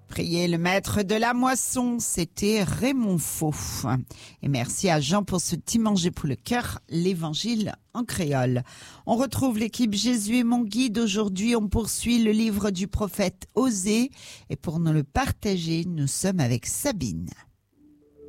Priez le maître de la moisson, c'était Raymond Faux. Et merci à Jean pour ce petit manger pour le cœur, l'évangile en créole. On retrouve l'équipe Jésus est mon guide. Aujourd'hui, on poursuit le livre du prophète Osée. Et pour nous le partager, nous sommes avec Sabine.